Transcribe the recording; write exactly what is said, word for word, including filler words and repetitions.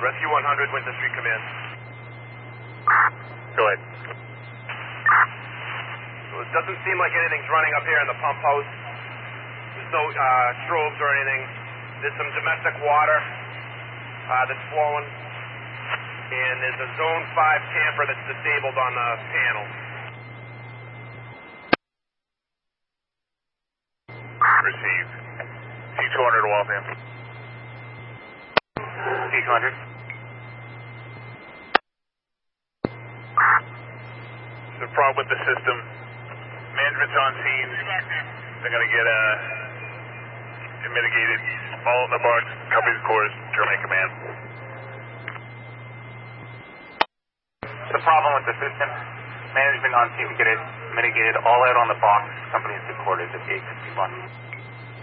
Rescue one hundred, Winter Street Command. Go ahead. So it doesn't seem like anything's running up here in the pump house. There's no uh, strobes or anything. There's some domestic water uh, that's flowing. And there's a zone five tamper that's disabled on the panel. Received. T two hundred to Waltham. T two hundred. There's a problem with the system. Management's on scene. They're going to get uh, mitigated. All in the box. Copy the course. Terminate command. The problem with the system. Management on scene to get it mitigated. All out on the box. Company's headquarters at eight fifty-one.